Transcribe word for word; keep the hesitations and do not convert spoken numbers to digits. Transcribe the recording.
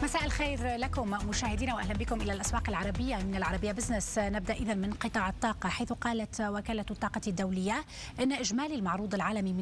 مساء الخير لكم مشاهدينا واهلا بكم الى الاسواق العربيه من العربيه بزنس. نبدا اذا من قطاع الطاقه، حيث قالت وكاله الطاقه الدوليه ان اجمالي المعروض العالمي من